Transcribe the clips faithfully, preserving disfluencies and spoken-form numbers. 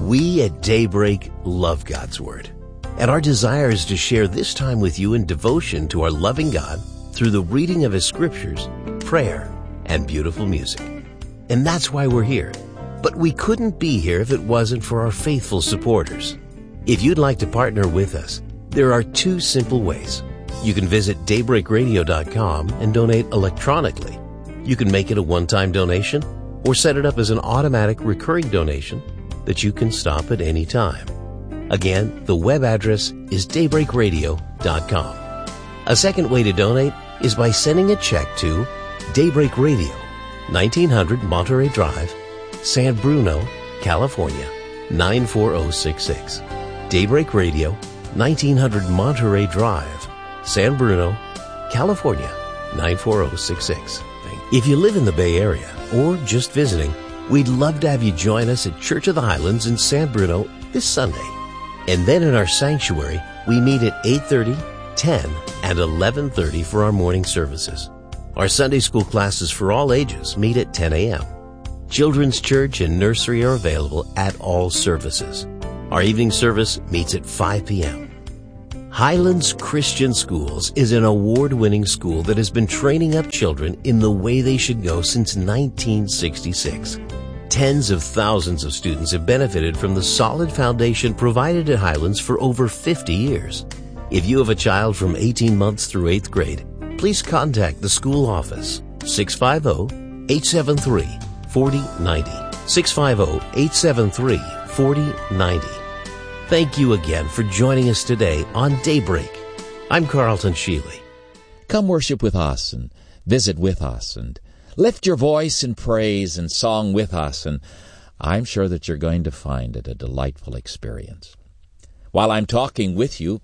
We at Daybreak love God's Word, and our desire is to share this time with you in devotion to our loving God through the reading of His Scriptures, prayer, and beautiful music. And that's why we're here. But we couldn't be here if it wasn't for our faithful supporters. If you'd like to partner with us, there are two simple ways. You can visit daybreak radio dot com and donate electronically. You can make it a one-time donation or set it up as an automatic recurring donation that you can stop at any time. Again, the web address is daybreak radio dot com. A second way to donate is by sending a check to Daybreak Radio, nineteen hundred Monterey Drive, San Bruno, California, nine four zero six six. Daybreak Radio, nineteen hundred Monterey Drive, San Bruno, California, nine four zero six six. If you live in the Bay Area or just visiting, we'd love to have you join us at Church of the Highlands in San Bruno this Sunday. And then in our sanctuary, we meet at eight thirty, ten, and eleven thirty for our morning services. Our Sunday school classes for all ages meet at ten a.m. Children's church and nursery are available at all services. Our evening service meets at five p.m. Highlands Christian Schools is an award-winning school that has been training up children in the way they should go since nineteen sixty-six. Tens of thousands of students have benefited from the solid foundation provided at Highlands for over fifty years. If you have a child from eighteen months through eighth grade, please contact the school office, six five zero, eight seven three, four zero nine zero, six five zero, eight seven three, four zero nine zero. Thank you again for joining us today on Daybreak. I'm Carlton Sheely. Come worship with us and visit with us and lift your voice in praise and song with us, and I'm sure that you're going to find it a delightful experience. While I'm talking with you,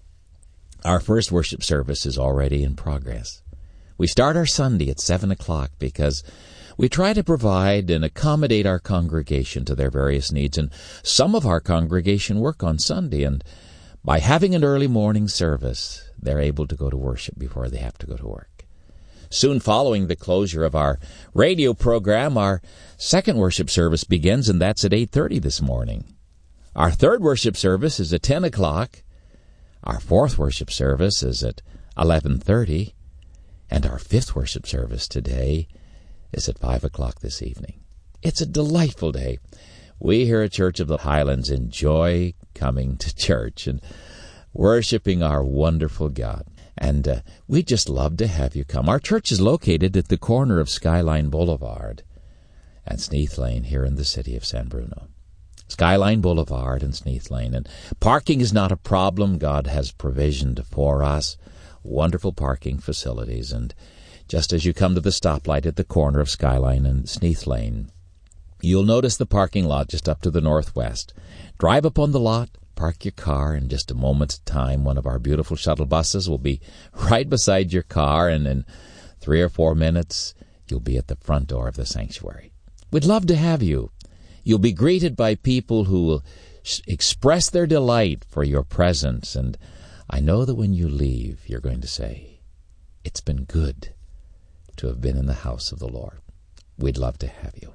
our first worship service is already in progress. We start our Sunday at seven o'clock because we try to provide and accommodate our congregation to their various needs, and some of our congregation work on Sunday, and by having an early morning service, they're able to go to worship before they have to go to work. Soon following the closure of our radio program, our second worship service begins, and that's at eight thirty this morning. Our third worship service is at ten o'clock. Our fourth worship service is at eleven thirty, and our fifth worship service today is at five o'clock this evening. It's a delightful day. We here at Church of the Highlands enjoy coming to church and worshiping our wonderful God. And uh, we just love to have you come. Our church is located at the corner of Skyline Boulevard and Sneath Lane here in the city of San Bruno. Skyline Boulevard and Sneath Lane. And parking is not a problem. God has provisioned for us wonderful parking facilities. And just as you come to the stoplight at the corner of Skyline and Sneath Lane, you'll notice the parking lot just up to the northwest. Drive up on the lot, park your car. In just a moment's time, one of our beautiful shuttle buses will be right beside your car, and in three or four minutes, you'll be at the front door of the sanctuary. We'd love to have you. You'll be greeted by people who will express their delight for your presence, and I know that when you leave, you're going to say, "It's been good to have been in the house of the Lord." We'd love to have you.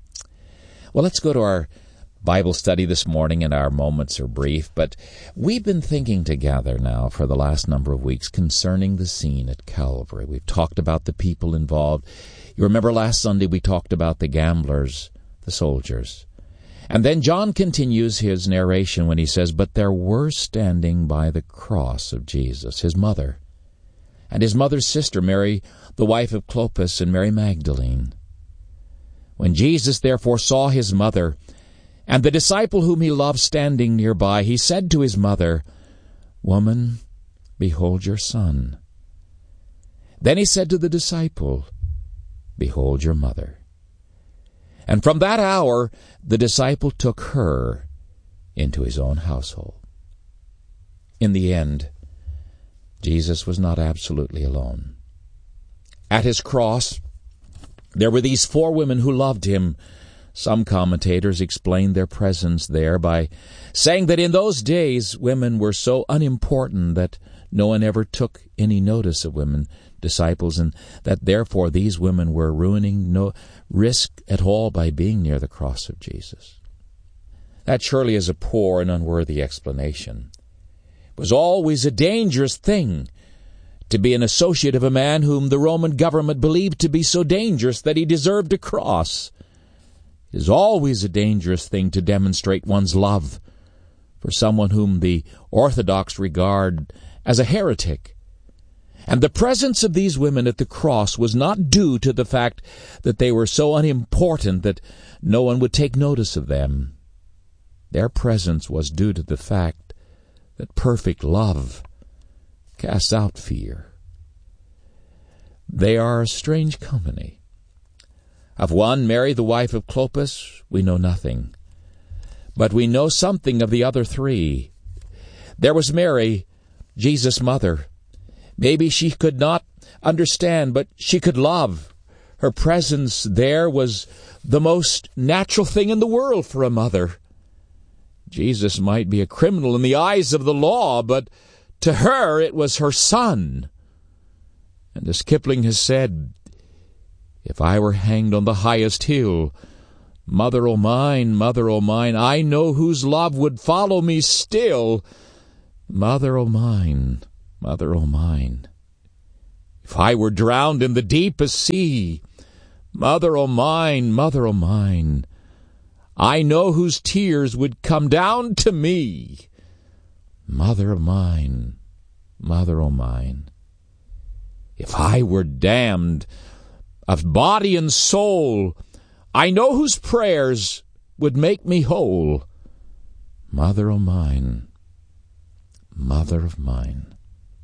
Well, let's go to our Bible study this morning, and our moments are brief, but we've been thinking together now for the last number of weeks concerning the scene at Calvary. We've talked about the people involved. You remember last Sunday we talked about the gamblers, the soldiers. And then John continues his narration when he says, "But there were standing by the cross of Jesus his mother, and his mother's sister, Mary, the wife of Clopas, and Mary Magdalene. When Jesus therefore saw his mother, and the disciple whom he loved standing nearby, he said to his mother, 'Woman, behold your son.' Then he said to the disciple, 'Behold your mother.' And from that hour the disciple took her into his own household." In the end, Jesus was not absolutely alone. At his cross, there were these four women who loved him. Some commentators explained their presence there by saying that in those days women were so unimportant that no one ever took any notice of women disciples, and that therefore these women were ruining no risk at all by being near the cross of Jesus. That surely is a poor and unworthy explanation. It was always a dangerous thing to be an associate of a man whom the Roman government believed to be so dangerous that he deserved a cross. It is always a dangerous thing to demonstrate one's love for someone whom the Orthodox regard as a heretic. And the presence of these women at the cross was not due to the fact that they were so unimportant that no one would take notice of them. Their presence was due to the fact that perfect love casts out fear. They are a strange company. Of one, Mary, the wife of Clopas, we know nothing. But we know something of the other three. There was Mary, Jesus' mother. Maybe she could not understand, but she could love. Her presence there was the most natural thing in the world for a mother. Jesus might be a criminal in the eyes of the law, but to her it was her son. And as Kipling has said, if I were hanged on the highest hill, mother o' mine, mother o' mine, I know whose love would follow me still. Mother o' mine, mother o' mine. If I were drowned in the deepest sea, mother o' mine, mother o' mine, I know whose tears would come down to me. Mother o' mine, mother o' mine. If I were damned of body and soul, I know whose prayers would make me whole. Mother o' mine, mother of mine.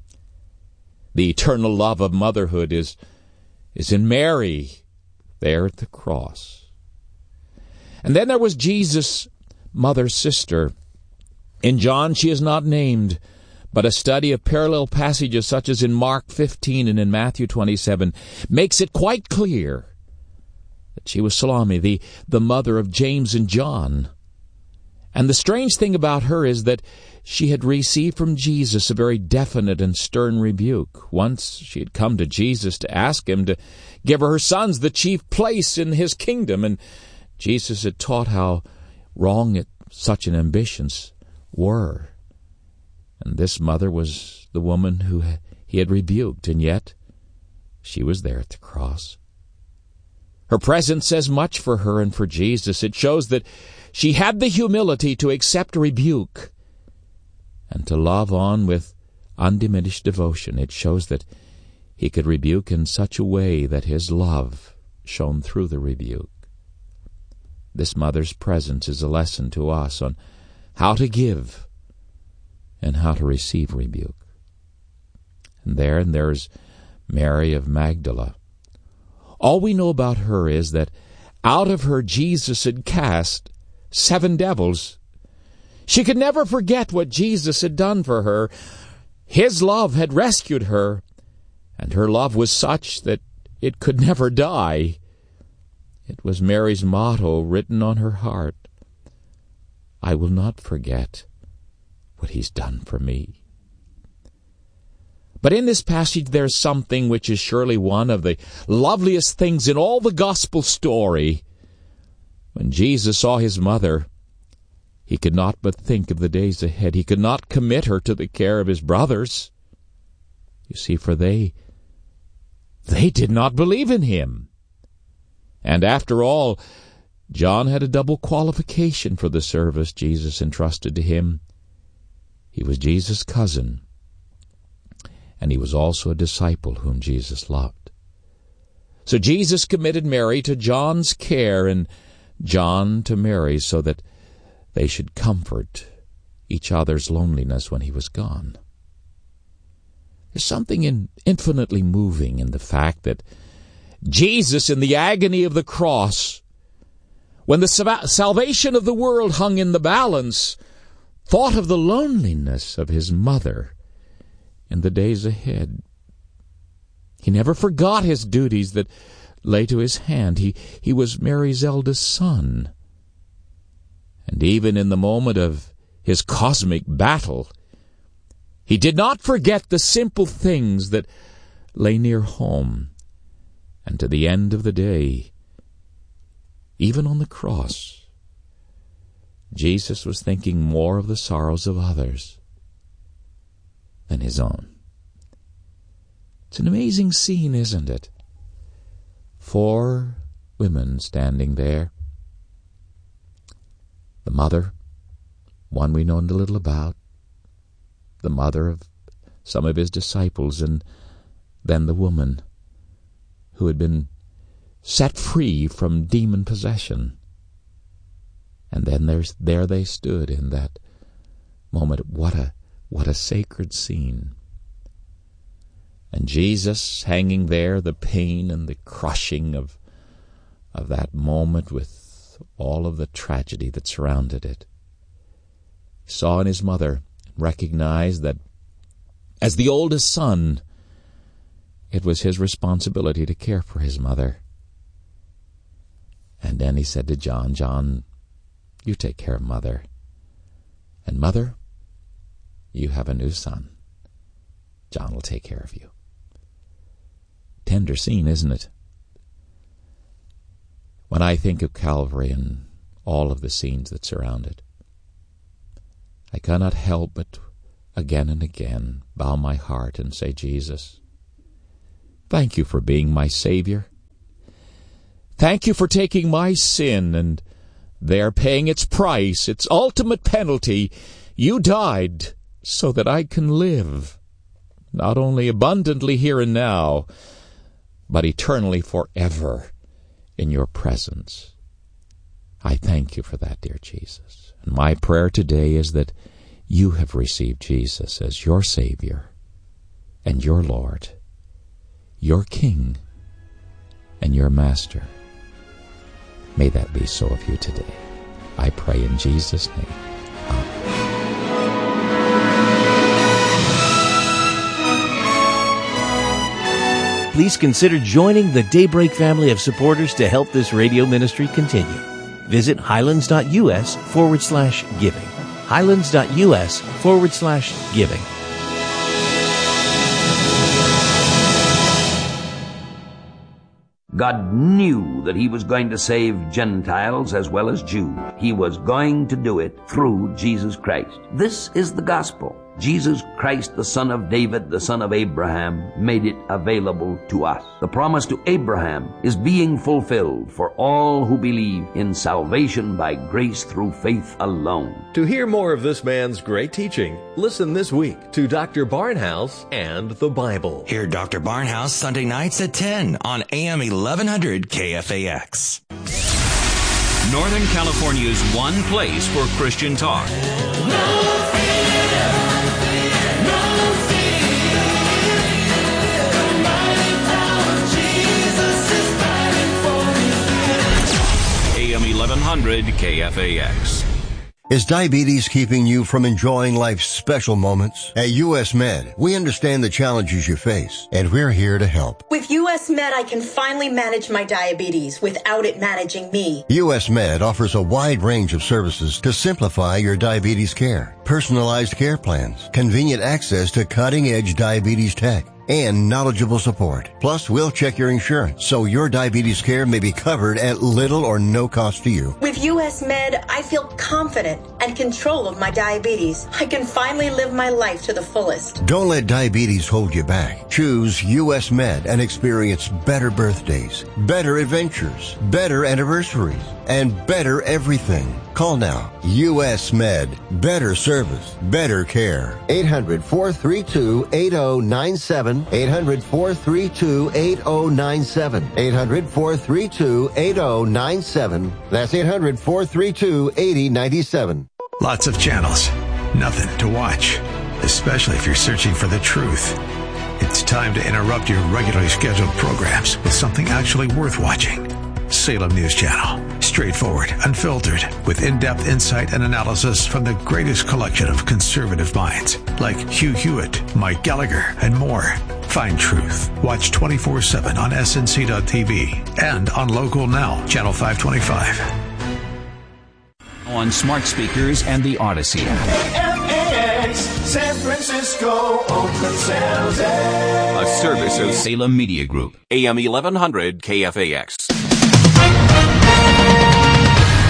The eternal love of motherhood is, is in Mary, there at the cross. And then there was Jesus' mother's sister. In John she is not named, but a study of parallel passages such as in Mark fifteen and in Matthew twenty-seven makes it quite clear that she was Salome, the, the mother of James and John. And the strange thing about her is that she had received from Jesus a very definite and stern rebuke. Once she had come to Jesus to ask him to give her sons the chief place in his kingdom, and Jesus had taught how wrong it, such an ambitions were. And this mother was the woman who he had rebuked, and yet she was there at the cross. Her presence says much for her and for Jesus. It shows that she had the humility to accept rebuke and to love on with undiminished devotion. It shows that he could rebuke in such a way that his love shone through the rebuke. This mother's presence is a lesson to us on how to give and how to receive rebuke. And there, and there's Mary of Magdala. All we know about her is that out of her Jesus had cast seven devils. She could never forget what Jesus had done for her. His love had rescued her, and her love was such that it could never die. It was Mary's motto written on her heart. I will not forget what he's done for me. But in this passage there's something which is surely one of the loveliest things in all the gospel story. When Jesus saw his mother, he could not but think of the days ahead. He could not commit her to the care of his brothers. You see, for they, they did not believe in him. And after all, John had a double qualification for the service Jesus entrusted to him. He was Jesus' cousin, and he was also a disciple whom Jesus loved. So Jesus committed Mary to John's care and John to Mary so that they should comfort each other's loneliness when he was gone. There's something in infinitely moving in the fact that Jesus, in the agony of the cross, when the salvation of the world hung in the balance, thought of the loneliness of his mother in the days ahead. He never forgot his duties that lay to his hand. He, he was Mary's eldest son. And even in the moment of his cosmic battle, he did not forget the simple things that lay near home. And to the end of the day, even on the cross, Jesus was thinking more of the sorrows of others than his own. It's an amazing scene, isn't it? Four women standing there. The mother, one we know a little about, the mother of some of his disciples, and then the woman who had been set free from demon possession. And then there's, there they stood in that moment. What a, what a sacred scene. And Jesus hanging there, the pain and the crushing of, of that moment with all of the tragedy that surrounded it. He saw in his mother, recognized that as the oldest son, it was his responsibility to care for his mother. And then he said to John, John, you take care of Mother. And Mother, you have a new son. John will take care of you. Tender scene, isn't it? When I think of Calvary and all of the scenes that surround it, I cannot help but again and again bow my heart and say, Jesus, thank you for being my Savior. Thank you for taking my sin and there paying its price, its ultimate penalty. You died so that I can live, not only abundantly here and now, but eternally forever in your presence. I thank you for that, dear Jesus. And my prayer today is that you have received Jesus as your Savior and your Lord, your King and your Master. May that be so of you today. I pray in Jesus' name. Amen. Please consider joining the Daybreak family of supporters to help this radio ministry continue. Visit highlands.us forward slash giving. Highlands.us forward slash giving. God knew that he was going to save Gentiles as well as Jews. He was going to do it through Jesus Christ. This is the gospel. Jesus Christ, the son of David, the son of Abraham, made it available to us. The promise to Abraham is being fulfilled for all who believe in salvation by grace through faith alone. To hear more of this man's great teaching, listen this week to Doctor Barnhouse and the Bible. Hear Doctor Barnhouse Sunday nights at ten on A M eleven hundred K F A X. Northern California's one place for Christian talk. A M eleven hundred K F A X. Is diabetes keeping you from enjoying life's special moments? At U S Med, we understand the challenges you face, and we're here to help. With U S Med, I can finally manage my diabetes without it managing me. U S Med offers a wide range of services to simplify your diabetes care. Personalized care plans, convenient access to cutting-edge diabetes tech, and knowledgeable support. Plus, we'll check your insurance so your diabetes care may be covered at little or no cost to you. With U S Med, I feel confident and control of my diabetes. I can finally live my life to the fullest. Don't let diabetes hold you back. Choose U S Med and experience better birthdays, better adventures, better anniversaries, and better everything. Call now. U S Med. Better service. Better care. eight hundred, four three two, eight oh nine seven. eight hundred, four three two, eight oh nine seven. eight hundred, four three two, eight oh nine seven. That's eight hundred, four three two, eight oh nine seven. Lots of channels. Nothing to watch. Especially if you're searching for the truth. It's time to interrupt your regularly scheduled programs with something actually worth watching. Salem News Channel. Straightforward, unfiltered, with in-depth insight and analysis from the greatest collection of conservative minds, like Hugh Hewitt, Mike Gallagher, and more. Find truth. Watch twenty-four seven on S N C dot T V and on Local Now, Channel five twenty-five. On smart speakers and the Odyssey app. San Francisco, Oakland, San Jose. A service of Salem Media Group. A M eleven hundred K F A X.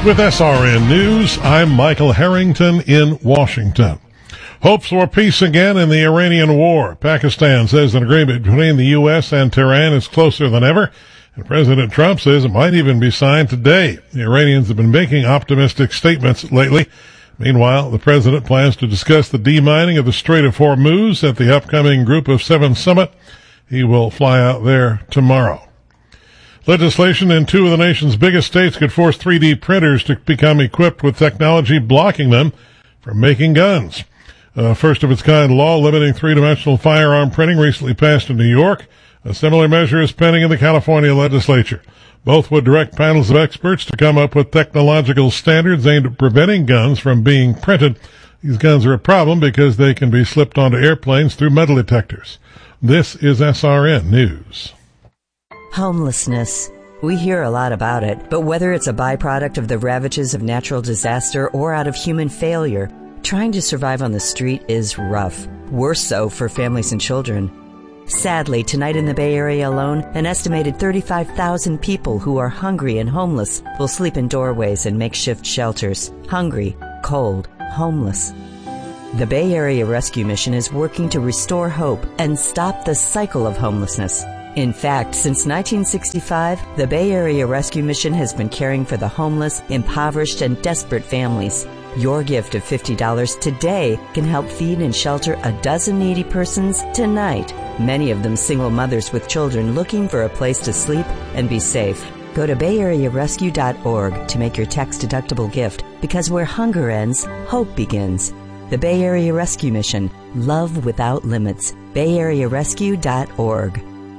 With S R N News, I'm Michael Harrington in Washington. Hopes for peace again in the Iranian war. Pakistan says an agreement between the U S and Tehran is closer than ever, and President Trump says it might even be signed today. The Iranians have been making optimistic statements lately. Meanwhile, the president plans to discuss the demining of the Strait of Hormuz at the upcoming Group of Seven summit. He will fly out there tomorrow. Legislation in two of the nation's biggest states could force three D printers to become equipped with technology blocking them from making guns. A first-of-its-kind law limiting three-dimensional firearm printing recently passed in New York. A similar measure is pending in the California legislature. Both would direct panels of experts to come up with technological standards aimed at preventing guns from being printed. These guns are a problem because they can be slipped onto airplanes through metal detectors. This is S R N News. Homelessness. We hear a lot about it, but whether it's a byproduct of the ravages of natural disaster or out of human failure, trying to survive on the street is rough. Worse so for families and children. Sadly, tonight in the Bay Area alone, an estimated thirty-five thousand people who are hungry and homeless will sleep in doorways and makeshift shelters. Hungry, cold, homeless. The Bay Area Rescue Mission is working to restore hope and stop the cycle of homelessness. In fact, since nineteen sixty-five, the Bay Area Rescue Mission has been caring for the homeless, impoverished, and desperate families. Your gift of fifty dollars today can help feed and shelter a dozen needy persons tonight, many of them single mothers with children looking for a place to sleep and be safe. Go to bay area rescue dot org to make your tax-deductible gift, because where hunger ends, hope begins. The Bay Area Rescue Mission. Love without limits. bay area rescue dot org.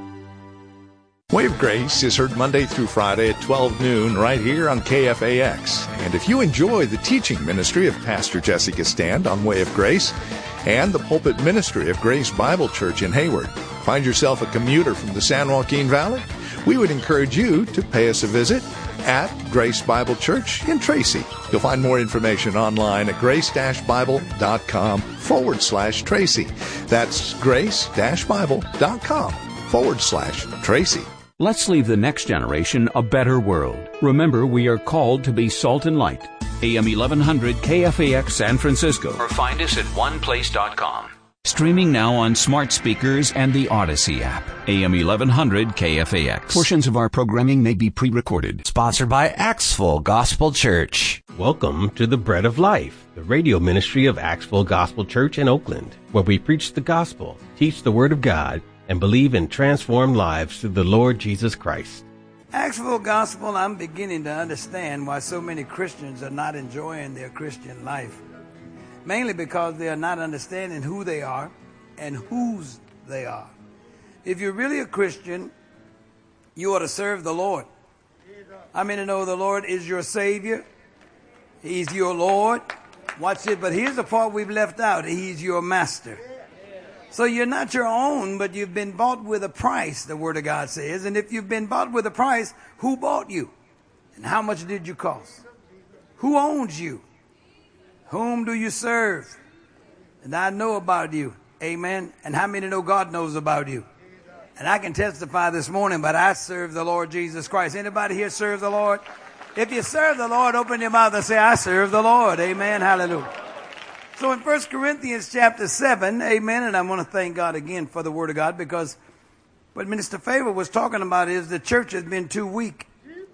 Way of Grace is heard Monday through Friday at twelve noon right here on K F A X. And if you enjoy the teaching ministry of Pastor Jessica Stand on Way of Grace and the pulpit ministry of Grace Bible Church in Hayward, find yourself a commuter from the San Joaquin Valley, we would encourage you to pay us a visit at Grace Bible Church in Tracy. You'll find more information online at grace-bible.com forward slash Tracy. That's grace-bible.com forward slash Tracy. Let's leave the next generation a better world. Remember, we are called to be salt and light. A M eleven hundred K F A X San Francisco. Or find us at one place dot com. Streaming now on smart speakers and the Odyssey app. A M eleven hundred K F A X. Portions of our programming may be pre-recorded. Sponsored by Axville Gospel Church. Welcome to the Bread of Life, the radio ministry of Axville Gospel Church in Oakland, where we preach the gospel, teach the Word of God, and believe in transformed lives through the Lord Jesus Christ. Axville Gospel, I'm beginning to understand why so many Christians are not enjoying their Christian life. Mainly because they are not understanding who they are and whose they are. If you're really a Christian, you ought to serve the Lord. I mean to know the Lord is your Savior. He's your Lord. Watch it, but here's the part we've left out. He's your Master. So you're not your own, but you've been bought with a price, the Word of God says. And if you've been bought with a price, who bought you? And how much did you cost? Who owns you? Whom do you serve? And I know about you. Amen. And how many know God knows about you? And I can testify this morning, but I serve the Lord Jesus Christ. Anybody here serve the Lord? If you serve the Lord, open your mouth and say, I serve the Lord. Amen. Hallelujah. So in First Corinthians chapter seven, amen, and I want to thank God again for the Word of God, because what Minister Favor was talking about is the church has been too weak.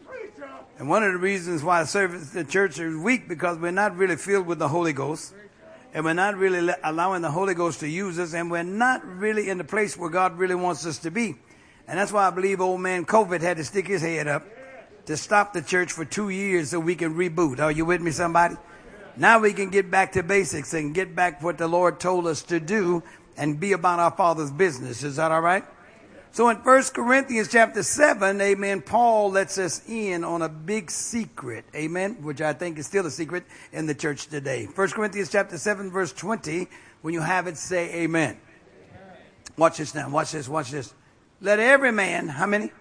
And one of the reasons why the service, the church is weak, because we're not really filled with the Holy Ghost, and we're not really allowing the Holy Ghost to use us, and we're not really in the place where God really wants us to be. And that's why I believe old man COVID had to stick his head up to stop the church for two years so we can reboot. Are you with me, somebody? Now we can get back to basics and get back what the Lord told us to do and be about our Father's business. Is that all right? So in First Corinthians chapter seven, amen, Paul lets us in on a big secret, amen, which I think is still a secret in the church today. First Corinthians chapter seven, verse twenty, when you have it, say amen. Amen. Watch this now, watch this, watch this. Let every man, how many?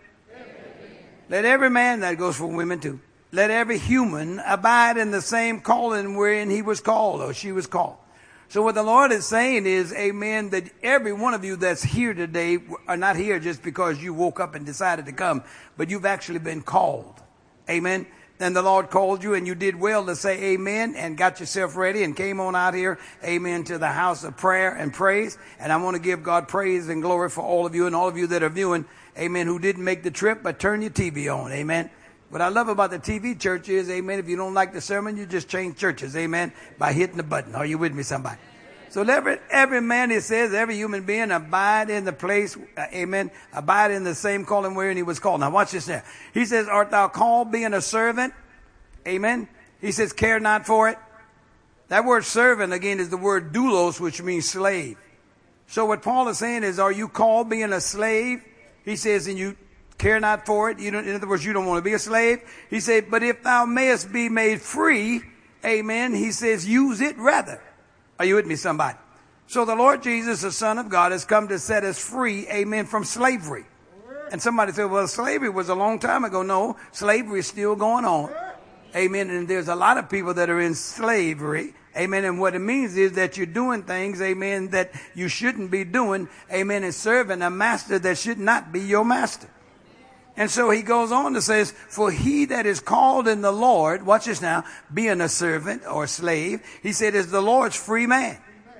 Let every man, that goes for women too. Let every human abide in the same calling wherein he was called or she was called. So what the Lord is saying is, amen, that every one of you that's here today are not here just because you woke up and decided to come, but you've actually been called. Amen. then the Lord called you and you did well to say amen and got yourself ready and came on out here, amen, to the house of prayer and praise. And I want to give God praise and glory for all of you and all of you that are viewing, amen, who didn't make the trip, but turn your T V on, amen. What I love about the T V church is, amen, if you don't like the sermon, you just change churches, amen, by hitting the button. Are you with me, somebody? So every, every man, it says, every human being abide in the place, uh, amen, abide in the same calling wherein he was called. Now watch this now. He says, art thou called being a servant? Amen. He says, care not for it. That word servant, again, is the word doulos, which means slave. So what Paul is saying is, are you called being a slave? He says, and you care not for it. You don't, in other words, you don't want to be a slave. He said, but if thou mayest be made free, amen, he says, use it rather. Are you with me, somebody? So the Lord Jesus, the Son of God, has come to set us free, amen, from slavery. And somebody said, well, slavery was a long time ago. No, slavery is still going on. Amen. And there's a lot of people that are in slavery. Amen. And what it means is that you're doing things, amen, that you shouldn't be doing. Amen. And serving a master that should not be your master. And so he goes on to say, for he that is called in the Lord, watch this now, being a servant or a slave, he said, is the Lord's free man.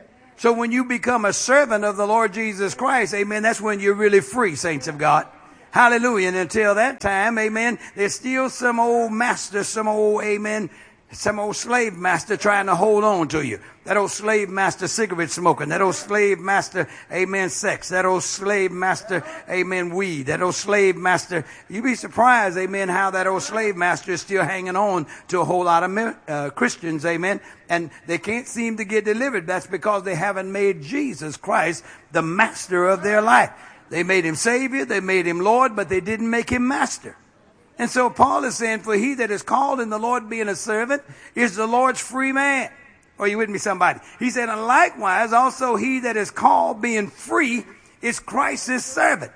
So when you become a servant of the Lord Jesus Christ, amen, that's when you're really free, saints of God. Hallelujah. And until that time, amen, there's still some old master, some old, amen, some old slave master trying to hold on to you. That old slave master cigarette smoking. That old slave master, amen, sex. That old slave master, amen, weed. That old slave master. You'd be surprised, amen, how that old slave master is still hanging on to a whole lot of uh, Christians, amen. And they can't seem to get delivered. That's because they haven't made Jesus Christ the master of their life. They made him Savior. They made him Lord, but they didn't make him master. And so Paul is saying, for he that is called in the Lord being a servant is the Lord's free man. Are you with me, somebody? He said, and likewise also he that is called being free is Christ's servant.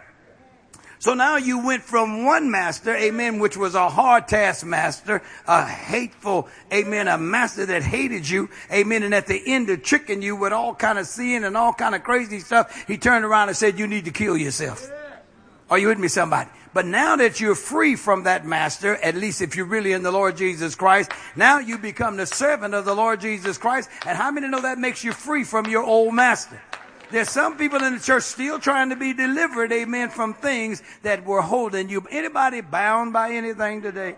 So now you went from one master, amen, which was a hard taskmaster, a hateful, amen, a master that hated you, amen, and at the end of tricking you with all kind of sin and all kind of crazy stuff, he turned around and said, you need to kill yourself. Are you with me, somebody? But now that you're free from that master, at least if you're really in the Lord Jesus Christ, now you become the servant of the Lord Jesus Christ. And how many know that makes you free from your old master? There's some people in the church still trying to be delivered, amen, from things that were holding you. Anybody bound by anything today?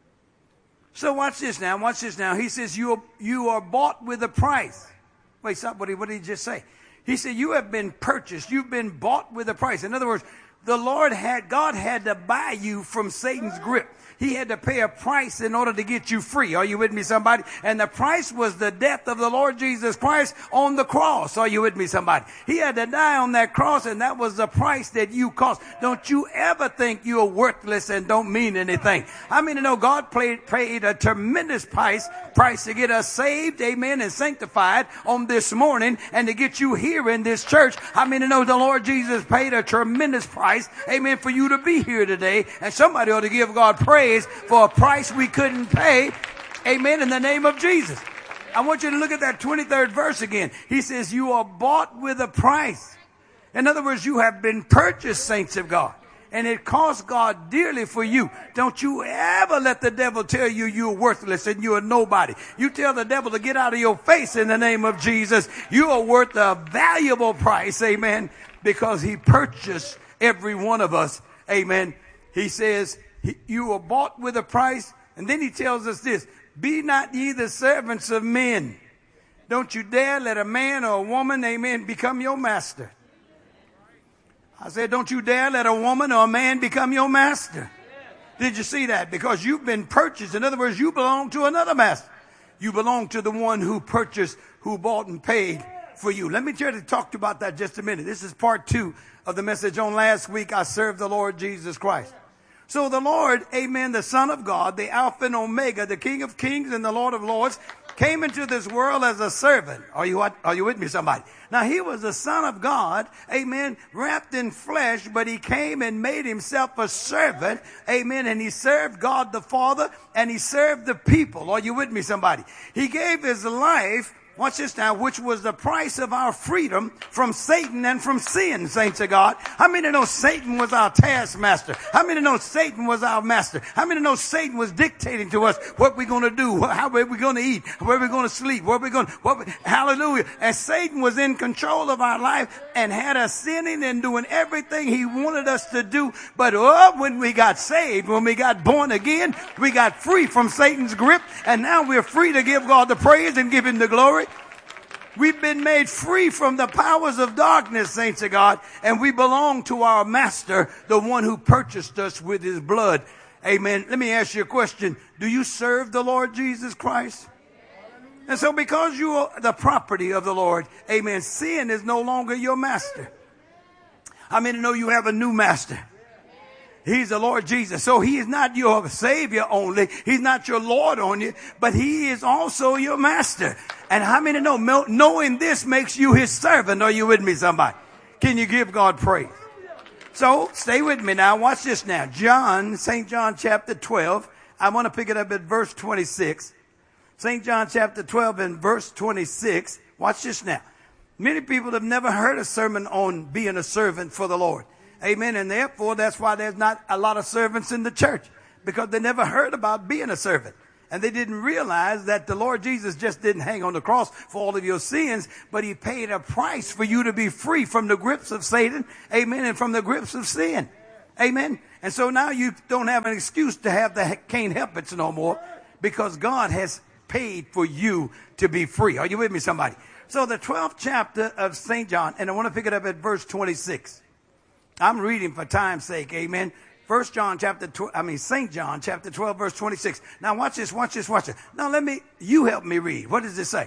So watch this now. Watch this now. He says you are, you are bought with a price. Wait, stop. What did, what did he just say? He said you have been purchased. You've been bought with a price. In other words, the Lord had, God had to buy you from Satan's grip. He had to pay a price in order to get you free. Are you with me, somebody? And the price was the death of the Lord Jesus Christ on the cross. Are you with me, somebody? He had to die on that cross, and that was the price that you cost. Don't you ever think you're worthless and don't mean anything. I mean, you know, God paid, paid a tremendous price, price to get us saved, amen, and sanctified on this morning and to get you here in this church. I mean, you know, the Lord Jesus paid a tremendous price, amen, for you to be here today. And somebody ought to give God praise for a price we couldn't pay. Amen. In the name of Jesus. I want you to look at that twenty-third verse again. He says, you are bought with a price. In other words, you have been purchased, saints of God. And it cost God dearly for you. Don't you ever let the devil tell you you're worthless and you're nobody. You tell the devil to get out of your face in the name of Jesus. You are worth a valuable price. Amen. Because he purchased every one of us. Amen. He says, you are bought with a price. And then he tells us this, be not ye the servants of men. Don't you dare let a man or a woman, amen, become your master. I said, don't you dare let a woman or a man become your master. Did you see that? Because you've been purchased. In other words, you belong to another master. You belong to the one who purchased, who bought and paid for you. Let me try to talk to you about that just a minute. This is part two of the message on last week. I serve the Lord Jesus Christ. So the Lord, amen, the Son of God, the Alpha and Omega, the King of Kings and the Lord of Lords, came into this world as a servant. Are you, are you with me, somebody? Now, he was the Son of God, amen, wrapped in flesh, but he came and made himself a servant, amen, and he served God the Father, and he served the people. Are you with me, somebody? He gave his life, Watch this now, which was the price of our freedom from Satan and from sin, saints of God. How many know Satan was our taskmaster? How many know Satan was our master? How many know Satan was dictating to us what we're going to do, how we're going to eat, where we're going to sleep, where we're going to, what we, hallelujah. And Satan was in control of our life and had us sinning and doing everything he wanted us to do. But oh, when we got saved, when we got born again, we got free from Satan's grip, and now we're free to give God the praise and give him the glory. We've been made free from the powers of darkness, saints of God, and we belong to our master, the one who purchased us with his blood. Amen. Let me ask you a question. Do you serve the Lord Jesus Christ? And so because you are the property of the Lord, amen, sin is no longer your master. How many know you have a new master? He's the Lord Jesus. So he is not your Savior only. He's not your Lord on you, but he is also your master. And how many know knowing this makes you his servant? Are you with me, somebody? Can you give God praise? So stay with me now. Watch this now. John, Saint John chapter twelve. I want to pick it up at verse twenty-six. Saint John chapter twelve and verse twenty-six. Watch this now. Many people have never heard a sermon on being a servant for the Lord. Amen. And therefore, that's why there's not a lot of servants in the church, because they never heard about being a servant. And they didn't realize that the Lord Jesus just didn't hang on the cross for all of your sins, but he paid a price for you to be free from the grips of Satan. Amen. And from the grips of sin. Amen. And so now you don't have an excuse to have the can't help it no more, because God has paid for you to be free. Are you with me, somebody? So the twelfth chapter of Saint John, and I want to pick it up at verse twenty-six. I'm reading for time's sake. Amen. First John chapter, tw- I mean, Saint John chapter twelve, verse twenty-six. Now watch this, watch this, watch this. Now let me, you help me read. What does it say?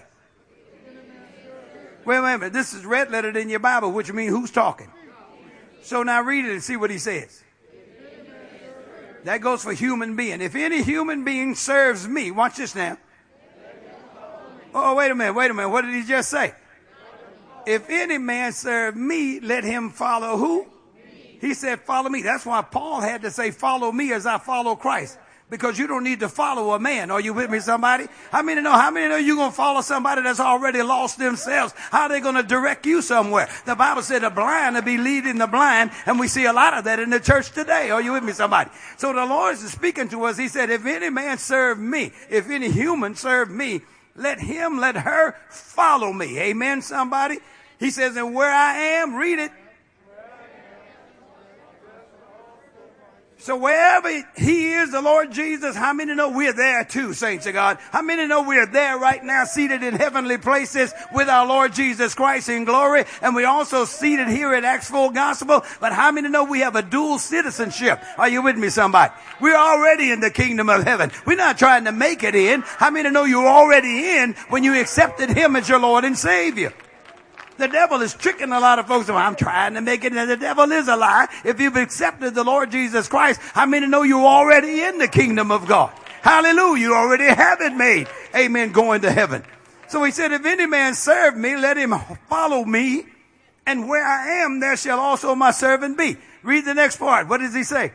Wait, wait a minute. This is red lettered in your Bible, which means who's talking? So now read it and see what he says. That goes for human being. If any human being serves me, watch this now. Oh, wait a minute, wait a minute. What did he just say? If any man serve me, let him follow who? He said, follow me. That's why Paul had to say, follow me as I follow Christ. Because you don't need to follow a man. Are you with me, somebody? How many know? How many know you're going to follow somebody that's already lost themselves? How are they going to direct you somewhere? The Bible said the blind will be leading the blind, and we see a lot of that in the church today. Are you with me, somebody? So the Lord is speaking to us. He said, if any man serve me, if any human serve me, let him, let her follow me. Amen, somebody? He says, and where I am, read it. So wherever he is, the Lord Jesus, how many know we're there too, saints of God? How many know we're there right now, seated in heavenly places with our Lord Jesus Christ in glory? And we're also seated here at Acts Full Gospel. But how many know we have a dual citizenship? Are you with me, somebody? We're already in the kingdom of heaven. We're not trying to make it in. How many know you're already in when you accepted him as your Lord and Savior? The devil is tricking a lot of folks. I'm trying to make it, and the devil is a lie. If you've accepted the Lord Jesus Christ, how many know you're already in the kingdom of God? Hallelujah. You already have it made. Amen. Going to heaven. So he said, if any man serve me, let him follow me. And where I am, there shall also my servant be. Read the next part. What does he say?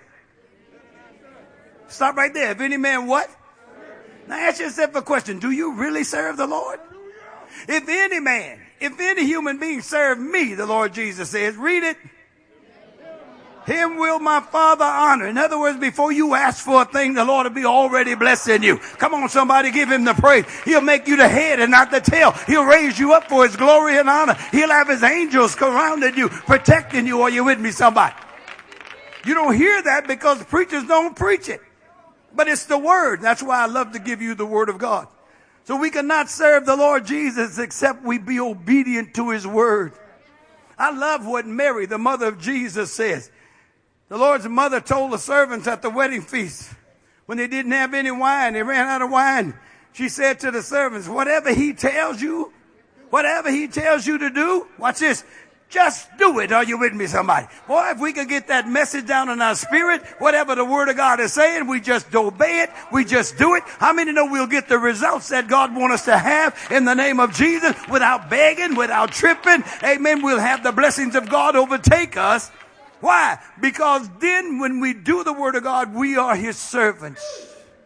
Stop right there. If any man what? Now ask yourself a question. Do you really serve the Lord? If any man, if any human being serve me, the Lord Jesus says, read it. Him will my Father honor. In other words, before you ask for a thing, the Lord will be already blessing you. Come on, somebody, give him the praise. He'll make you the head and not the tail. He'll raise you up for his glory and honor. He'll have his angels surrounding you, protecting you. Are you with me, somebody? You don't hear that because preachers don't preach it. But it's the word. That's why I love to give you the word of God. So we cannot serve the Lord Jesus except we be obedient to his word. I love what Mary, the mother of Jesus, says. The Lord's mother told the servants at the wedding feast, when they didn't have any wine, they ran out of wine. She said to the servants, whatever he tells you, whatever he tells you to do, watch this, just do it. Are you with me, somebody? Boy, if we could get that message down in our spirit, whatever the word of God is saying, we just obey it. We just do it. How many know we'll get the results that God wants us to have in the name of Jesus without begging, without tripping? Amen. We'll have the blessings of God overtake us. Why? Because then when we do the word of God, we are his servants.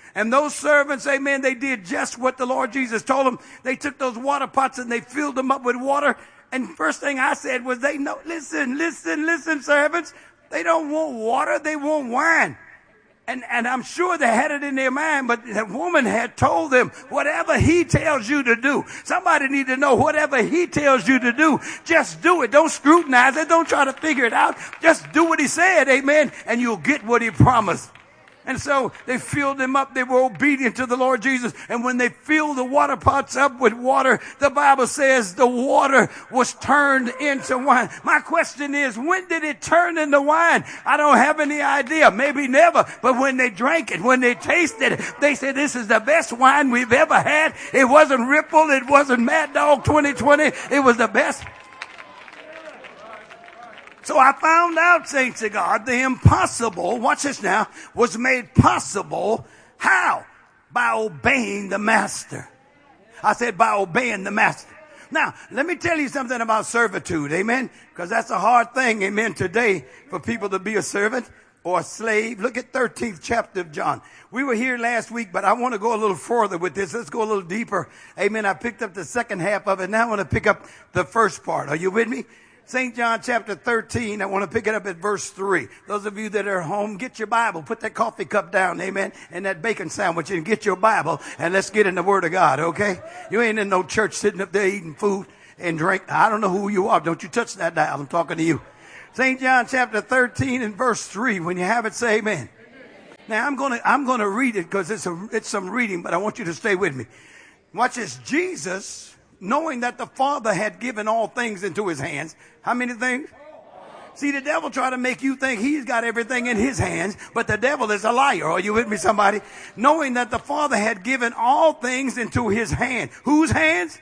And those servants, amen, they did just what the Lord Jesus told them. They took those water pots and they filled them up with water. And first thing I said was, they know, listen, listen, listen, servants. They don't want water. They want wine. And, and I'm sure they had it in their mind, but the woman had told them, whatever he tells you to do. Somebody need to know, whatever he tells you to do, just do it. Don't scrutinize it. Don't try to figure it out. Just do what he said, amen, and you'll get what he promised. And so they filled them up. They were obedient to the Lord Jesus. And when they filled the water pots up with water, the Bible says the water was turned into wine. My question is, when did it turn into wine? I don't have any idea. Maybe never. But when they drank it, when they tasted it, they said, this is the best wine we've ever had. It wasn't Ripple. It wasn't Mad Dog twenty twenty. It was the best. So I found out, saints of God, the impossible, watch this now, was made possible. How? By obeying the master. I said by obeying the master. Now, let me tell you something about servitude, amen? Because that's a hard thing, amen, today for people to be a servant or a slave. Look at thirteenth chapter of John. We were here last week, but I want to go a little further with this. Let's go a little deeper. Amen. I picked up the second half of it. Now I want to pick up the first part. Are you with me? Saint John chapter thirteen, I want to pick it up at verse three. Those of you that are home, get your Bible. Put that coffee cup down, amen, and that bacon sandwich, and get your Bible, and let's get in the Word of God, okay? You ain't in no church sitting up there eating food and drink. I don't know who you are. Don't you touch that dial. I'm talking to you. Saint John chapter thirteen and verse three. When you have it, say amen. Now, I'm going to I'm going to read it because it's, a, it's some reading, but I want you to stay with me. Watch this. Jesus, knowing that the Father had given all things into his hands. How many things? See, the devil try to make you think he's got everything in his hands, but the devil is a liar. Are you with me, somebody? Knowing that the Father had given all things into his hand. Whose hands?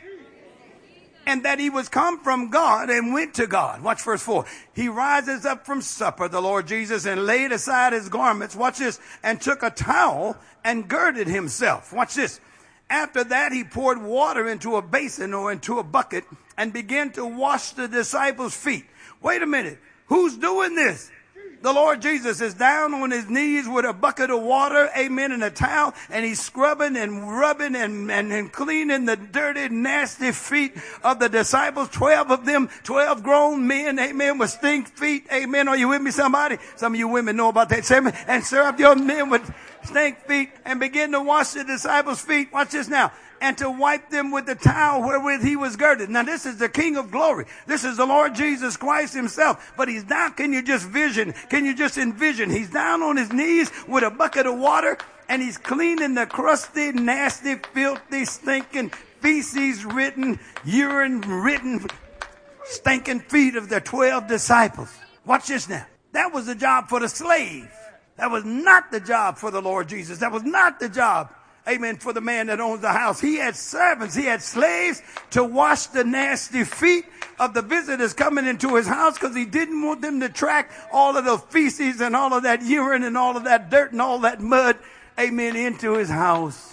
And that he was come from God and went to God. Watch verse four. He rises up from supper, the Lord Jesus, and laid aside his garments. Watch this. And took a towel and girded himself. Watch this. After that, he poured water into a basin or into a bucket and began to wash the disciples' feet. Wait a minute. Who's doing this? The Lord Jesus is down on his knees with a bucket of water, amen, and a towel, and he's scrubbing and rubbing and, and, and cleaning the dirty, nasty feet of the disciples. Twelve of them, twelve grown men, amen, with stink feet, amen. Are you with me, somebody? Some of you women know about that. Say, and serve your men with stink feet and begin to wash the disciples' feet. Watch this now. And to wipe them with the towel wherewith he was girded. Now, this is the King of glory. This is the Lord Jesus Christ himself. But he's down. Can you just vision? Can you just envision? He's down on his knees with a bucket of water, and he's cleaning the crusty, nasty, filthy, stinking, feces-ridden, urine-ridden, stinking feet of the twelve disciples. Watch this now. That was the job for the slave. That was not the job for the Lord Jesus. That was not the job, amen, for the man that owns the house. He had servants. He had slaves to wash the nasty feet of the visitors coming into his house because he didn't want them to track all of the feces and all of that urine and all of that dirt and all that mud, amen, into his house.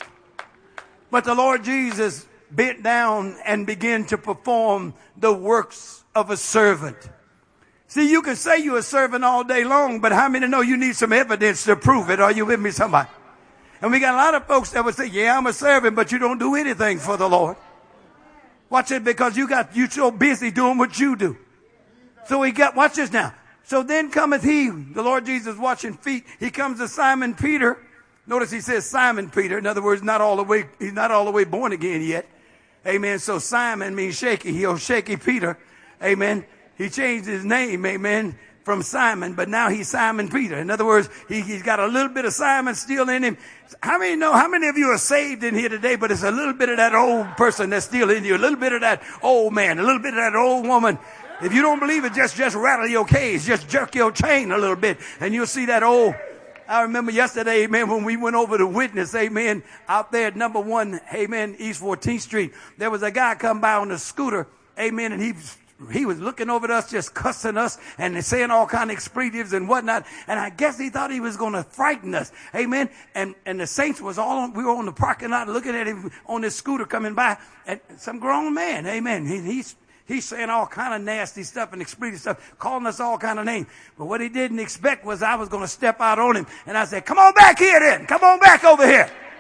But the Lord Jesus bent down and began to perform the works of a servant. See, you can say you're a servant all day long, but how many know you need some evidence to prove it? Are you with me, somebody? And we got a lot of folks that would say, yeah, I'm a servant, but you don't do anything for the Lord. Watch it, because you got, you so busy doing what you do. So he got, watch this now. So then cometh he, the Lord Jesus washing feet. He comes to Simon Peter. Notice he says Simon Peter. In other words, not all the way, he's not all the way born again yet. Amen. So Simon means shaky. He'll shaky Peter. Amen. He changed his name. Amen. From Simon, but now he's Simon Peter. In other words, he, he's got a little bit of Simon still in him. How many know, how many of you are saved in here today, but it's a little bit of that old person that's still in you, a little bit of that old man, a little bit of that old woman. If you don't believe it, just, just rattle your cage, just jerk your chain a little bit, and you'll see that old. I remember yesterday, amen, when we went over to witness, amen, out there at number one, amen, East fourteenth Street, there was a guy come by on a scooter, amen, and he was He was looking over at us, just cussing us and saying all kind of expletives and whatnot. And I guess he thought he was going to frighten us. Amen. And, and the saints was all on, we were on the parking lot looking at him on this scooter coming by, and some grown man. Amen. He, he's, he's saying all kind of nasty stuff and expletive stuff, calling us all kind of names. But what he didn't expect was I was going to step out on him. And I said, come on back here then. Come on back over here.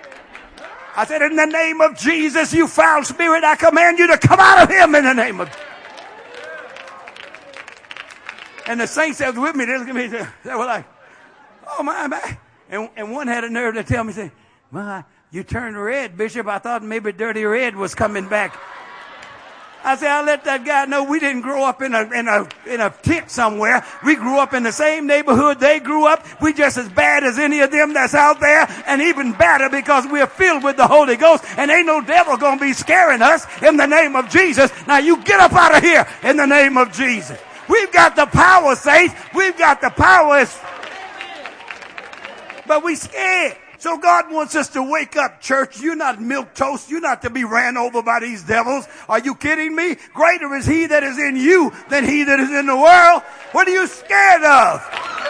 I said, in the name of Jesus, you foul spirit, I command you to come out of him in the name of. And the saints that was with me, they looked at me, they were like, oh my, my. And, and one had a nerve to tell me, say, my, you turned red, Bishop. I thought maybe Dirty Red was coming back. I said, I let that guy know we didn't grow up in a, in a, in a tent somewhere. We grew up in the same neighborhood they grew up. We just as bad as any of them that's out there, and even better because we're filled with the Holy Ghost, and ain't no devil gonna be scaring us in the name of Jesus. Now you get up out of here in the name of Jesus. We've got the power, saints. We've got the power. But we scared. So God wants us to wake up, church. You're not milk toast. You're not to be ran over by these devils. Are you kidding me? Greater is he that is in you than he that is in the world. What are you scared of?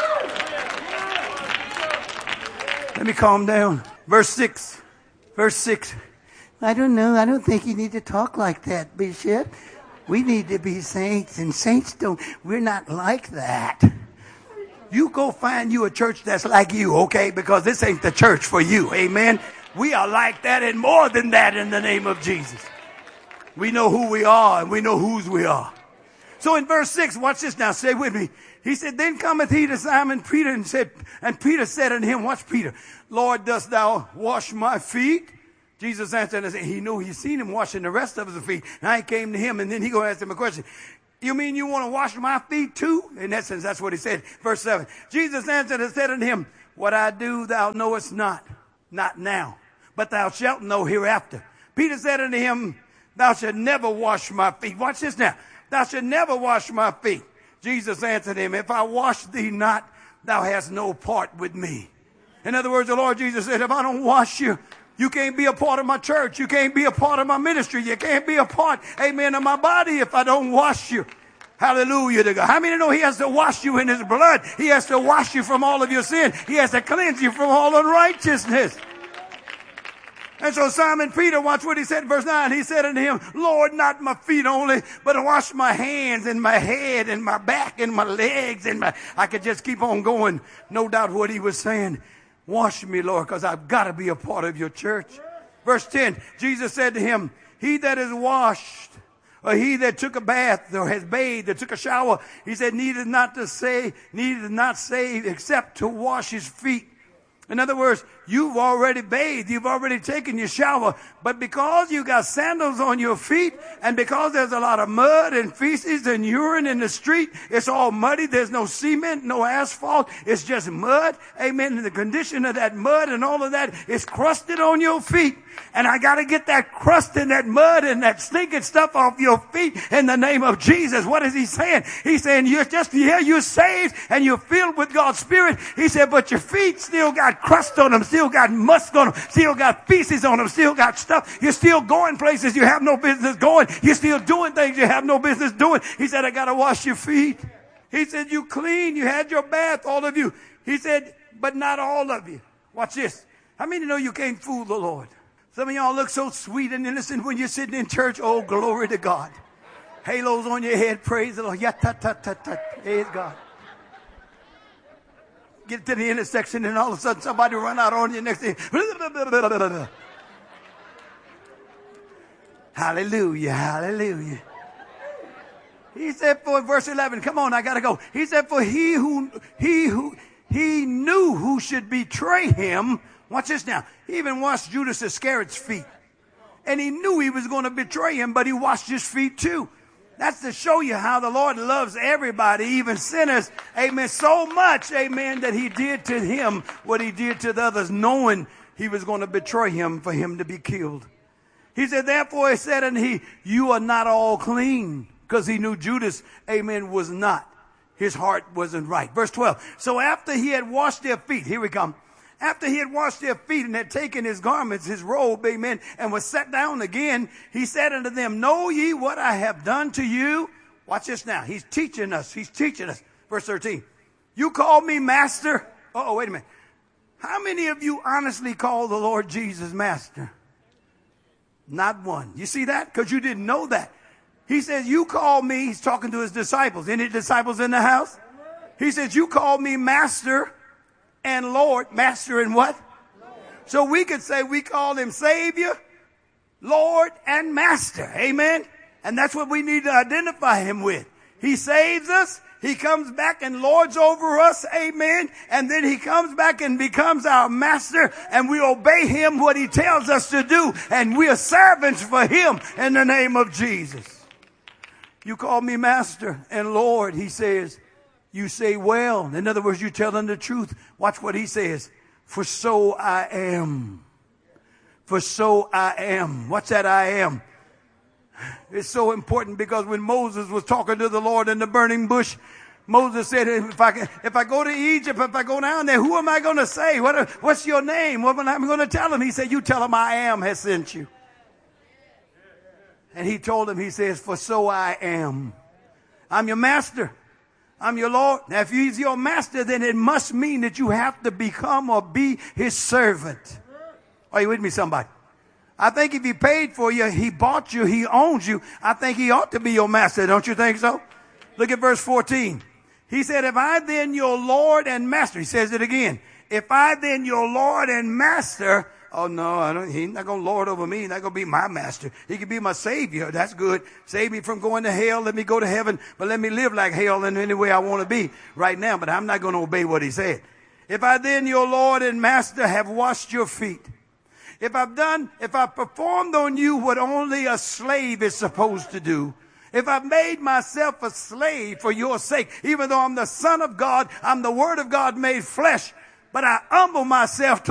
Let me calm down. Verse six. Verse six. I don't know. I don't think you need to talk like that, Bishop. We need to be saints, and saints don't. We're not like that. You go find you a church that's like you, okay? Because this ain't the church for you. Amen. We are like that and more than that in the name of Jesus. We know who we are and we know whose we are. So in verse six, watch this now. Stay with me. He said, then cometh he to Simon Peter and said, and Peter said unto him, watch Peter, Lord, dost thou wash my feet? Jesus answered and said, he knew he seen him washing the rest of his feet. And I came to him, and then he go ask him a question. You mean you want to wash my feet too? In essence, that's what he said. Verse seven. Jesus answered and said unto him, what I do thou knowest not, not now, but thou shalt know hereafter. Peter said unto him, thou shalt never wash my feet. Watch this now. Thou shalt never wash my feet. Jesus answered him, if I wash thee not, thou hast no part with me. In other words, the Lord Jesus said, if I don't wash you, you can't be a part of my church. You can't be a part of my ministry. You can't be a part, amen, of my body if I don't wash you. Hallelujah to God. How many know he has to wash you in his blood? He has to wash you from all of your sin. He has to cleanse you from all unrighteousness. And so Simon Peter, watch what he said in verse nine. He said unto him, Lord, not my feet only, but wash my hands and my head and my back and my legs. And my, I could just keep on going. No doubt what he was saying. Wash me, Lord, because I've got to be a part of your church. Verse ten, Jesus said to him, he that is washed, or he that took a bath, or has bathed, or took a shower, he said, needeth not to say, needeth not save, except to wash his feet. In other words, you've already bathed, you've already taken your shower, but because you got sandals on your feet, and because there's a lot of mud and feces and urine in the street, it's all muddy, there's no cement, no asphalt, it's just mud, amen, and the condition of that mud and all of that is crusted on your feet. And I got to get that crust and that mud and that stinking stuff off your feet in the name of Jesus. What is he saying? He's saying you're just, yeah, you're saved and you're filled with God's Spirit. He said, but your feet still got crust on them, still got musk on them, still got feces on them, still got stuff. You're still going places you have no business going. You're still doing things you have no business doing. He said, I got to wash your feet. He said, you clean, you had your bath, all of you. He said, but not all of you. Watch this. How many know you can't fool the Lord? Some of y'all look so sweet and innocent when you're sitting in church. Oh, glory to God. Halos on your head. Praise the Lord. Yeah, ta, ta, ta, ta. Praise God. Get to the intersection and all of a sudden somebody run out on you next thing. Hallelujah. Hallelujah. He said for verse eleven, come on, I gotta go. He said for he who, he who, he knew who should betray him. Watch this now. He even washed Judas Iscariot's feet. And he knew he was going to betray him, but he washed his feet too. That's to show you how the Lord loves everybody, even sinners. Amen. So much, amen, that he did to him what he did to the others, knowing he was going to betray him for him to be killed. He said, therefore he said unto he, you are not all clean. Because he knew Judas, amen, was not. His heart wasn't right. Verse twelve. So after he had washed their feet, here we come. After he had washed their feet and had taken his garments, his robe, amen, and was sat down again, he said unto them, know ye what I have done to you? Watch this now. He's teaching us. He's teaching us. Verse thirteen. You call me master. Oh, wait a minute. How many of you honestly call the Lord Jesus master? Not one. You see that? Because you didn't know that. He says, you call me. He's talking to his disciples. Any disciples in the house? He says, you call me master and Lord. Master and what? So we could say we call him Savior, Lord, and Master. Amen. And that's what we need to identify him with. He saves us. He comes back and lords over us. Amen. And then he comes back and becomes our master, and we obey him what he tells us to do. And we are servants for him in the name of Jesus. You call me master and Lord, he says. You say well. In other words, you tell them the truth. Watch what he says. For so I am. For so I am. What's that I am? It's so important because when Moses was talking to the Lord in the burning bush, Moses said, if I can, if I go to Egypt, if I go down there, who am I going to say? What, what's your name? What am I going to tell him? He said, you tell him I am has sent you. And he told him, he says, for so I am. I'm your master. I'm your Lord. Now, if he's your master, then it must mean that you have to become or be his servant. Are you with me, somebody? I think if he paid for you, he bought you, he owns you, I think he ought to be your master. Don't you think so? Look at verse fourteen. He said, if I then your Lord and master, he says it again. If I then your Lord and master, oh no, I don't, he's not going to lord over me. He's not going to be my master. He can be my savior. That's good. Save me from going to hell. Let me go to heaven, but let me live like hell in any way I want to be right now. But I'm not going to obey what he said. If I then your Lord and master have washed your feet, if I've done, if I've performed on you what only a slave is supposed to do, if I've made myself a slave for your sake, even though I'm the Son of God, I'm the Word of God made flesh, but I humble myself to